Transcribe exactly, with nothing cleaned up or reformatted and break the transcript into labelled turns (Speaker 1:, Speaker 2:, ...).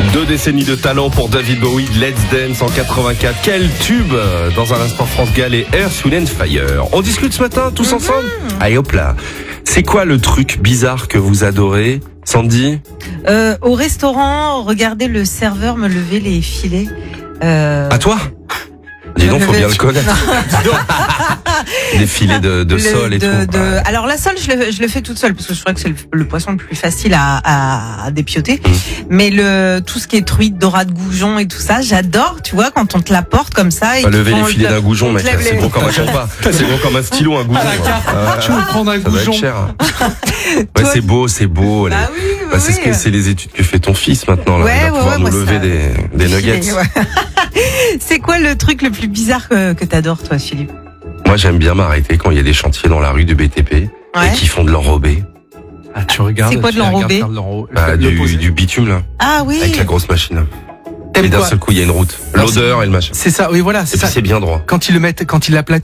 Speaker 1: Deux décennies de talent pour David Bowie, Let's Dance en quatre-vingt-quatre. Quel tube! Dans un instant, France Gall et Earth, Wind and Fire. On discute ce matin, tous ensemble? Allez hop là. C'est quoi le truc bizarre que vous adorez, Sandy?
Speaker 2: euh, Au restaurant, regarder le serveur me lever les filets. Euh...
Speaker 1: À toi? Dis donc, faut bien le connaître. Des filets de, de
Speaker 2: Le-
Speaker 1: sol et
Speaker 2: de-
Speaker 1: tout.
Speaker 2: de- Alors la sole, je le, je le fais toute seule parce que je crois que c'est le, le poisson le plus facile à, à, à dépioter.
Speaker 1: Mmh.
Speaker 2: Mais le tout ce qui est truite, dorade, goujon et tout ça, j'adore. Tu vois, quand on te l'apporte comme ça. Et
Speaker 1: Pas
Speaker 2: qu'ils
Speaker 1: lever les
Speaker 2: font-
Speaker 1: filets d'un goujon,
Speaker 2: on
Speaker 1: mec.
Speaker 2: te lève
Speaker 1: C'est
Speaker 2: les-
Speaker 1: gros comme un compas. C'est gros comme un stylo, un goujon. Ah,
Speaker 3: Tu veux prendre un
Speaker 1: ça doit être
Speaker 3: goujon?
Speaker 1: cher. Ouais,
Speaker 2: Toi-
Speaker 1: c'est beau, c'est beau. les-
Speaker 2: Bah oui, oui,
Speaker 1: Bah, c'est ce
Speaker 2: oui.
Speaker 1: que c'est les études que fait ton fils maintenant. Là.
Speaker 2: Ouais,
Speaker 1: Il va
Speaker 2: ouais,
Speaker 1: pouvoir
Speaker 2: ouais,
Speaker 1: nous
Speaker 2: moi,
Speaker 1: lever
Speaker 2: ça-
Speaker 1: des, des nuggets.
Speaker 2: Filets, ouais. C'est quoi le truc le plus bizarre que, que t'adores, toi, Philippe?
Speaker 1: Moi, j'aime bien m'arrêter quand il y a des chantiers dans la rue du B T P
Speaker 2: Ouais.
Speaker 1: et qui font de l'enrobé.
Speaker 3: Ah, tu regardes.
Speaker 2: C'est quoi de
Speaker 3: tu les regardes
Speaker 2: l'enrobé
Speaker 3: faire de l'enro-
Speaker 1: Bah,
Speaker 3: le
Speaker 1: du,
Speaker 3: poser.
Speaker 1: du bitume, là.
Speaker 2: Ah oui.
Speaker 1: Avec la grosse machine.
Speaker 3: T'aimes
Speaker 1: Et d'un
Speaker 3: quoi?
Speaker 1: seul coup, il y a une route.
Speaker 3: Alors,
Speaker 1: L'odeur et le machin.
Speaker 3: C'est ça, oui, voilà,
Speaker 1: Et
Speaker 3: c'est
Speaker 1: puis
Speaker 3: ça.
Speaker 1: c'est bien droit.
Speaker 3: Quand ils le mettent, quand ils l'aplatissent,